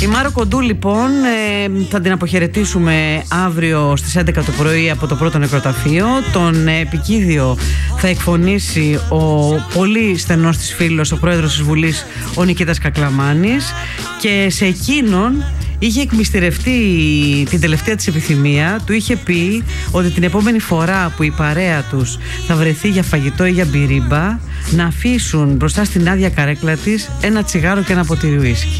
Η Μάρο Κοντού λοιπόν θα την αποχαιρετήσουμε αύριο στις 11 το πρωί από το πρώτο νεκροταφείο. Τον επικίδιο θα εκφωνήσει ο πολύ στενός της φίλος, ο πρόεδρος της Βουλής, ο Νικήτας Κακλαμάνης, και σε εκείνον είχε εκμυστηρευτεί την τελευταία της επιθυμία. Του είχε πει ότι την επόμενη φορά που η παρέα τους θα βρεθεί για φαγητό ή για μπυρίμπα, να αφήσουν μπροστά στην άδεια καρέκλα της ένα τσιγάρο και ένα ποτήρι ουίσκι.